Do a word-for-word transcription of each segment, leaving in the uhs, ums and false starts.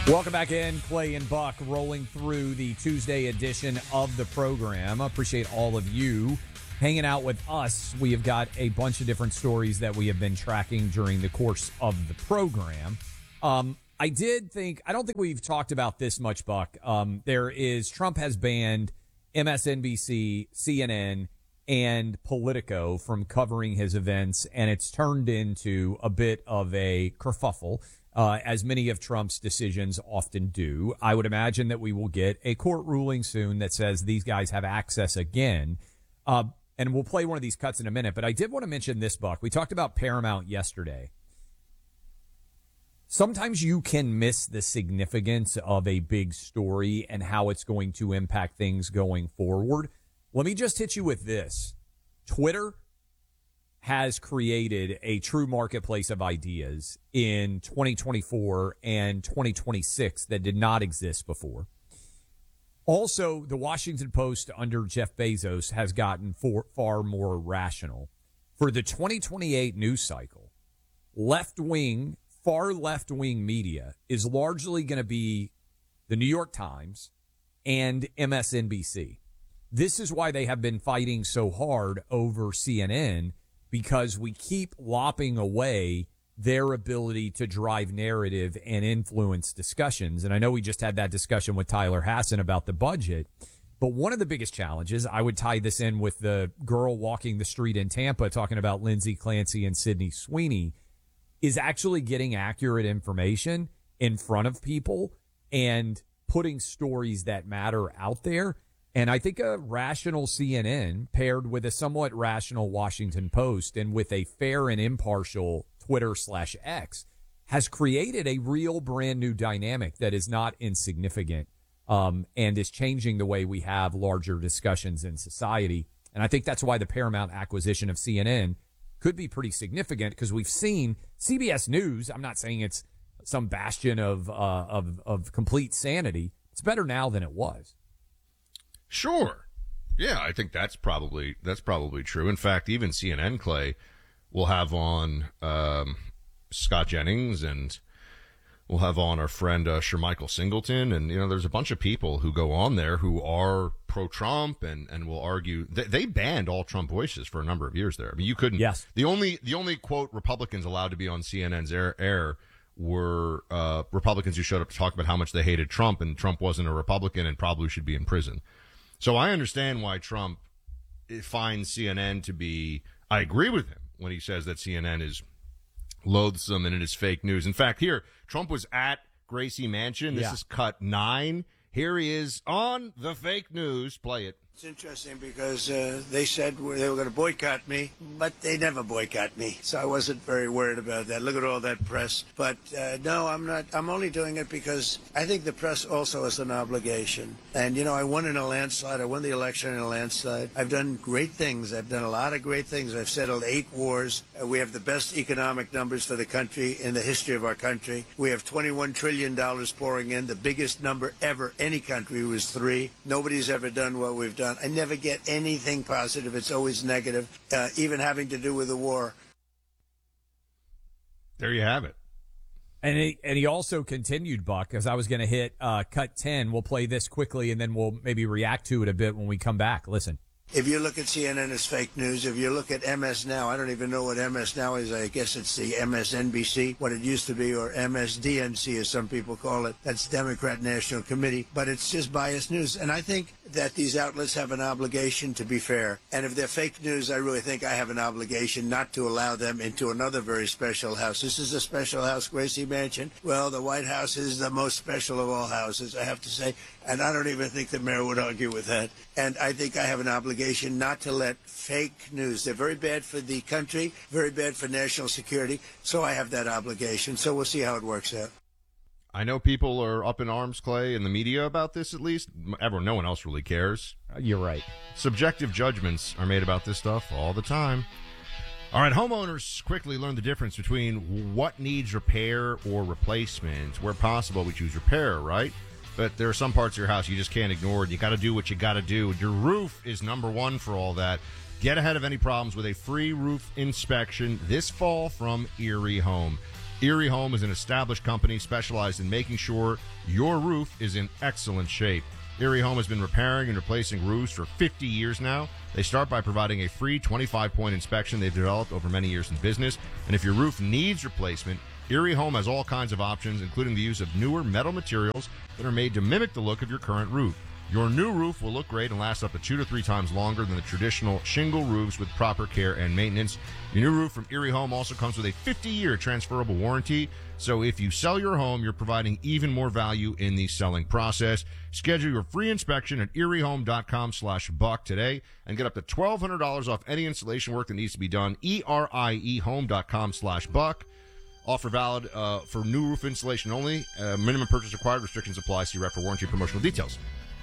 Welcome back in. Clay and Buck rolling through the Tuesday edition of the program. I appreciate all of you hanging out with us. We have got a bunch of different stories that we have been tracking during the course of the program. Um, I did think, I don't think we've talked about this much, Buck. Um, there is, Trump has banned M S N B C, C N N, and Politico from covering his events, and it's turned into a bit of a kerfuffle. Uh, as many of Trump's decisions often do. I would imagine that we will get a court ruling soon that says these guys have access again. Uh, and we'll play one of these cuts in a minute. But I did want to mention this, Buck. We talked about Paramount yesterday. Sometimes you can miss the significance of a big story and how it's going to impact things going forward. Let me just hit you with this. Twitter has created a true marketplace of ideas in twenty twenty-four and twenty twenty-six that did not exist before. Also, the Washington Post under Jeff Bezos has gotten for, far more rational. For the twenty twenty-eight news cycle, left-wing, far left-wing media is largely going to be the New York Times and M S N B C. This is why they have been fighting so hard over C N N, because we keep lopping away their ability to drive narrative and influence discussions. And I know we just had that discussion with Tyler Hassan about the budget, but one of the biggest challenges, I would tie this in with the girl walking the street in Tampa talking about Lindsay Clancy and Sydney Sweeney, is actually getting accurate information in front of people and putting stories that matter out there. And I think a rational C N N paired with a somewhat rational Washington Post and with a fair and impartial Twitter slash X has created a real brand new dynamic that is not insignificant um, and is changing the way we have larger discussions in society. And I think that's why the Paramount acquisition of C N N could be pretty significant, because we've seen C B S News. I'm not saying it's some bastion of, uh, of, of complete sanity. It's better now than it was. Sure. Yeah, I think that's probably that's probably true. In fact, even C N N, Clay, will have on um, Scott Jennings, and we'll have on our friend uh, Shermichael Singleton. And, you know, there's a bunch of people who go on there who are pro-Trump and, and will argue. They, they banned all Trump voices for a number of years there. I mean, you couldn't. Yes. The only, the only, quote, Republicans allowed to be on C N N's air, air were uh, Republicans who showed up to talk about how much they hated Trump, and Trump wasn't a Republican and probably should be in prison. So I understand why Trump finds C N N to be, I agree with him when he says that C N N is loathsome and it is fake news. In fact, here, Trump was at Gracie Mansion. This Yeah. is cut nine. Here he is on the fake news. Play it. It's interesting because uh, they said they were going to boycott me, but they never boycott me. So I wasn't very worried about that. Look at all that press. But uh, no, I'm not. I'm only doing it because I think the press also has an obligation. And, you know, I won in a landslide. I won the election in a landslide. I've done great things. I've done a lot of great things. I've settled eight wars. Uh, we have the best economic numbers for the country in the history of our country. We have twenty-one trillion dollars pouring in. The biggest number ever any country was three. Nobody's ever done what we've done. I never get anything positive. It's always negative, uh, even having to do with the war. There you have it. And he, and he also continued, Buck, as I was going to hit uh, cut ten. We'll play this quickly, and then we'll maybe react to it a bit when we come back. Listen. If you look at C N N as fake news, if you look at M S Now, I don't even know what M S Now is. I guess it's the M S N B C, what it used to be, or M S D N C, as some people call it. That's Democrat National Committee. But it's just biased news. And I think that these outlets have an obligation to be fair. And if they're fake news, I really think I have an obligation not to allow them into another very special house. This is a special house, Gracie Mansion. Well, the White House is the most special of all houses, I have to say. And I don't even think the mayor would argue with that. And I think I have an obligation not to let fake news. They're very bad for the country, very bad for national security. So I have that obligation. So we'll see how it works out. I know people are up in arms, Clay, in the media about this, at least. Everyone, no one else really cares. You're right. Subjective judgments are made about this stuff all the time. All right, homeowners quickly learn the difference between what needs repair or replacement. Where possible, we choose repair, right? But there are some parts of your house you just can't ignore, and you got to do what you got to do. Your roof is number one for all that. Get ahead of any problems with a free roof inspection this fall from Erie Home. Erie Home is an established company specialized in making sure your roof is in excellent shape. Erie Home has been repairing and replacing roofs for fifty years now. They start by providing a free twenty-five point inspection they've developed over many years in business. And if your roof needs replacement, Erie Home has all kinds of options, including the use of newer metal materials that are made to mimic the look of your current roof. Your new roof will look great and last up to two to three times longer than the traditional shingle roofs with proper care and maintenance. Your new roof from Erie Home also comes with a fifty-year transferable warranty. So if you sell your home, you're providing even more value in the selling process. Schedule your free inspection at eriehome.com slash buck today and get up to twelve hundred dollars off any installation work that needs to be done. E R I E home.com slash buck. Offer valid uh, for new roof installation only. Uh, minimum purchase required. Restrictions apply. See rep for warranty and promotional details.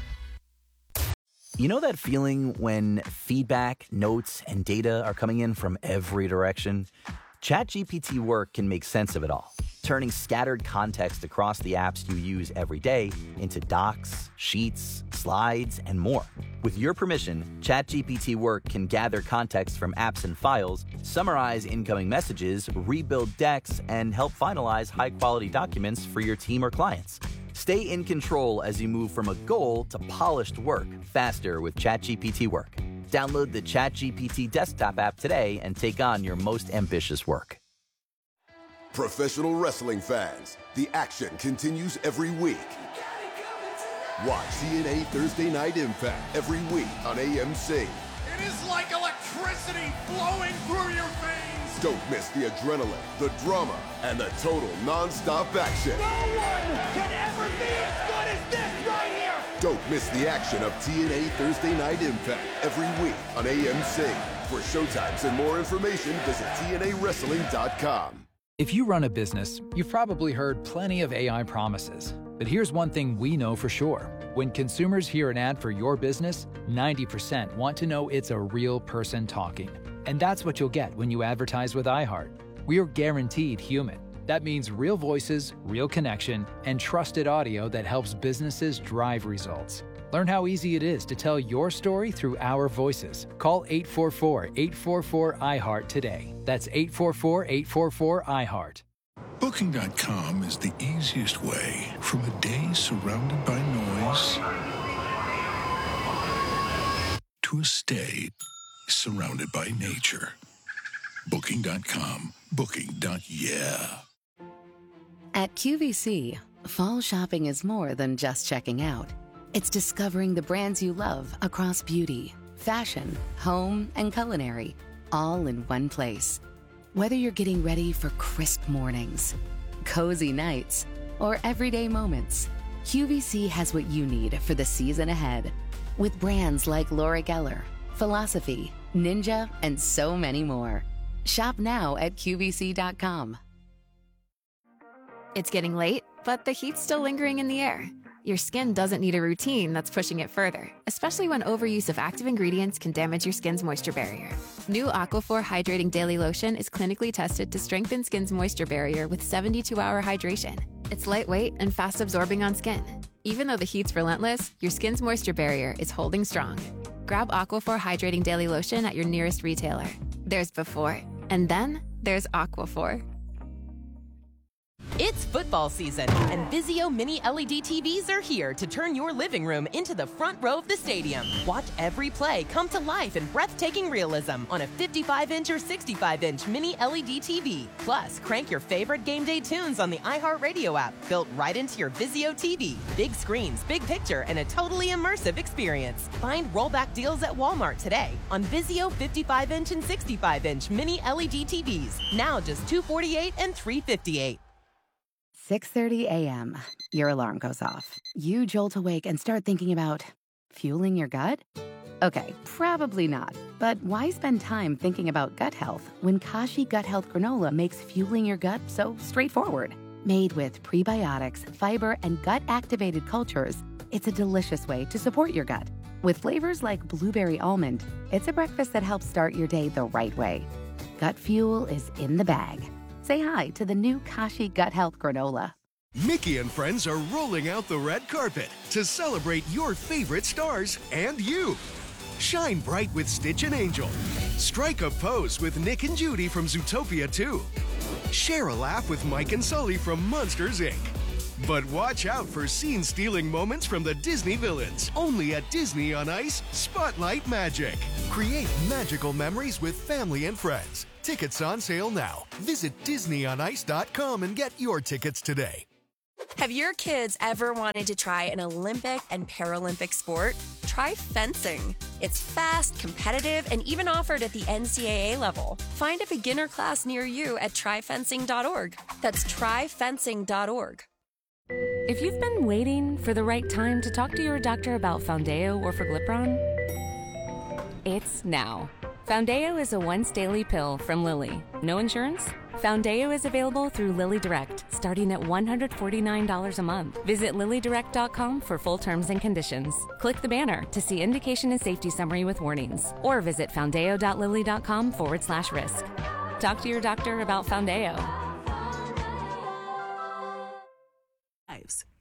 You know that feeling when feedback, notes, and data are coming in from every direction? ChatGPT Work can make sense of it all, turning scattered context across the apps you use every day into docs, sheets, slides, and more. With your permission, ChatGPT Work can gather context from apps and files, summarize incoming messages, rebuild decks, and help finalize high-quality documents for your team or clients. Stay in control as you move from a goal to polished work faster with ChatGPT Work. Download the ChatGPT desktop app today and take on your most ambitious work. Professional wrestling fans, the action continues every week. Watch T N A Thursday Night Impact every week on A M C. It is like electricity flowing through your veins. Don't miss the adrenaline, the drama, and the total non-stop action. No one can ever be as good as this right here. Don't miss the action of T N A Thursday Night Impact every week on A M C. For showtimes and more information, visit T N A wrestling dot com. If you run a business, you've probably heard plenty of A I promises. But here's one thing we know for sure. When consumers hear an ad for your business, ninety percent want to know it's a real person talking. And that's what you'll get when you advertise with iHeart. We are guaranteed human. That means real voices, real connection, and trusted audio that helps businesses drive results. Learn how easy it is to tell your story through our voices. Call eight four four, eight four four, I heart today. That's eight four four, eight four four, I heart. Booking dot com is the easiest way from a day surrounded by noise to a stay surrounded by nature. Booking dot com. Booking. Yeah. At Q V C, fall shopping is more than just checking out. It's discovering the brands you love across beauty, fashion, home, and culinary, all in one place. Whether you're getting ready for crisp mornings, cozy nights, or everyday moments, Q V C has what you need for the season ahead. With brands like Laura Geller, Philosophy, Ninja, and so many more. Shop now at Q V C dot com. It's getting late, but the heat's still lingering in the air. Your skin doesn't need a routine that's pushing it further, especially when overuse of active ingredients can damage your skin's moisture barrier. New Aquaphor Hydrating Daily Lotion is clinically tested to strengthen skin's moisture barrier with seventy-two hour hydration. It's lightweight and fast absorbing on skin. Even though the heat's relentless, your skin's moisture barrier is holding strong. Grab Aquaphor Hydrating Daily Lotion at your nearest retailer. There's before, and then there's Aquaphor. It's football season, and Vizio Mini L E D T Vs are here to turn your living room into the front row of the stadium. Watch every play come to life in breathtaking realism on a fifty-five inch or sixty-five inch Mini L E D T V. Plus, crank your favorite game day tunes on the iHeartRadio app, built right into your Vizio T V. Big screens, big picture, and a totally immersive experience. Find rollback deals at Walmart today on Vizio fifty-five inch and sixty-five inch Mini L E D T Vs. Now just two hundred forty-eight dollars and three hundred fifty-eight dollars. six thirty a.m. Your alarm goes off. You jolt awake and start thinking about fueling your gut? Okay, probably not. But why spend time thinking about gut health when Kashi Gut Health Granola makes fueling your gut so straightforward? Made with prebiotics, fiber, and gut-activated cultures, it's a delicious way to support your gut. With flavors like blueberry almond, it's a breakfast that helps start your day the right way. Gut fuel is in the bag. Say hi to the new Kashi Gut Health Granola. Mickey and friends are rolling out the red carpet to celebrate your favorite stars and you. Shine bright with Stitch and Angel. Strike a pose with Nick and Judy from Zootopia two. Share a laugh with Mike and Sully from Monsters, Incorporated. But watch out for scene-stealing moments from the Disney villains. Only at Disney on Ice Spotlight Magic. Create magical memories with family and friends. Tickets on sale now. Visit disney on ice dot com and get your tickets today. Have your kids ever wanted to try an Olympic and Paralympic sport? Try fencing. It's fast, competitive, and even offered at the N C double A level. Find a beginner class near you at try fencing dot org. That's try fencing dot org. If you've been waiting for the right time to talk to your doctor about Foundayo or Forglipron, it's now. Foundayo is a once-daily pill from Lilly. No insurance? Foundayo is available through Lilly Direct, starting at one hundred forty-nine dollars a month. Visit lilly direct dot com for full terms and conditions. Click the banner to see indication and safety summary with warnings, or visit foundayo dot lilly dot com forward slash risk. Talk to your doctor about Foundayo.